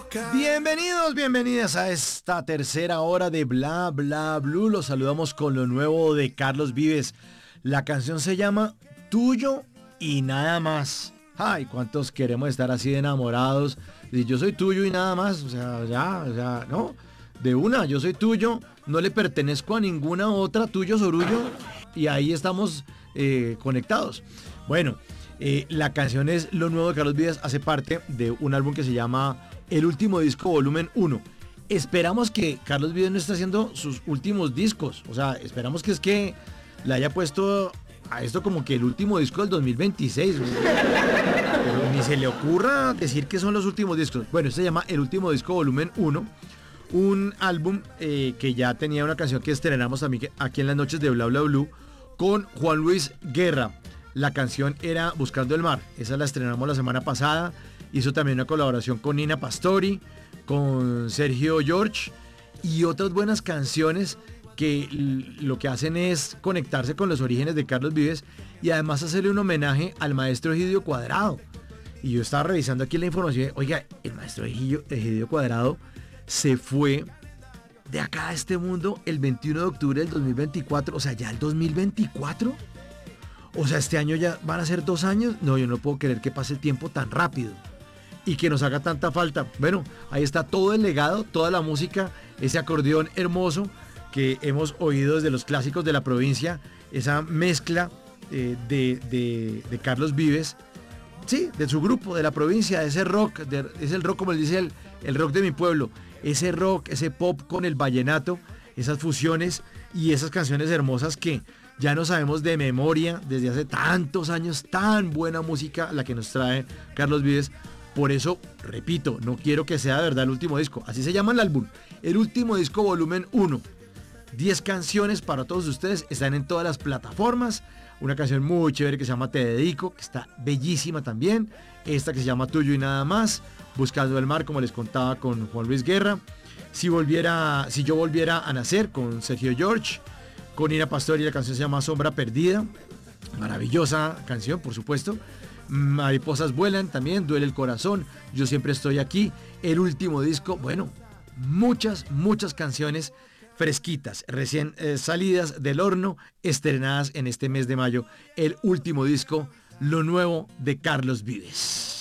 Bienvenidos, bienvenidas a esta tercera hora de Bla Bla Blue. Los saludamos con lo nuevo de Carlos Vives. La canción se llama Tuyo y Nada Más. Ay, ¿cuántos queremos estar así de enamorados? Y yo soy tuyo y nada más. O sea, no. De una, yo soy tuyo, no le pertenezco a ninguna otra, tuyo sorullo. Y ahí estamos conectados. Bueno, la canción es lo nuevo de Carlos Vives, hace parte de un álbum que se llama El Último Disco Volumen 1. Esperamos que Carlos Vives no esté haciendo sus últimos discos. O sea, esperamos que le haya puesto a esto como que el último disco del 2026. Pero ni se le ocurra decir que son los últimos discos. Bueno, este se llama El Último Disco Volumen 1. Un álbum que ya tenía una canción que estrenamos también aquí en las noches de Bla Bla Blue con Juan Luis Guerra. La canción era Buscando el Mar. Esa la estrenamos la semana pasada. Hizo también una colaboración con Nina Pastori, con Sergio George y otras buenas canciones que lo que hacen es conectarse con los orígenes de Carlos Vives y además hacerle un homenaje al maestro Egidio Cuadrado. Y yo estaba revisando aquí la información. Oiga, el maestro Egidio Cuadrado se fue de acá a este mundo el 21 de octubre del 2024. O sea, ya el 2024. O sea, este año ya van a ser 2 años. No, yo no puedo creer que pase el tiempo tan rápido y que nos haga tanta falta. Bueno, ahí está todo el legado, toda la música, ese acordeón hermoso que hemos oído desde los clásicos de la provincia, esa mezcla de Carlos Vives, sí, de su grupo, de la provincia, de ese rock, es el rock como le dice el rock de mi pueblo, ese rock, ese pop con el vallenato, esas fusiones y esas canciones hermosas que ya no sabemos de memoria desde hace tantos años, tan buena música la que nos trae Carlos Vives. Por eso, repito, no quiero que sea de verdad el último disco. Así se llama el álbum. El Último Disco Volumen 1. 10 canciones para todos ustedes. Están en todas las plataformas. Una canción muy chévere que se llama Te Dedico, que está bellísima también. Esta que se llama Tuyo y Nada Más. Buscando el Mar, como les contaba con Juan Luis Guerra. Si yo volviera a nacer, con Sergio George. Con Nina Pastori, la canción se llama Sombra Perdida. Maravillosa canción, por supuesto. Mariposas vuelan también, Duele el corazón, Yo siempre estoy aquí, el último disco, bueno, muchas canciones fresquitas, recién salidas del horno, estrenadas en este mes de mayo, el último disco, lo nuevo de Carlos Vives.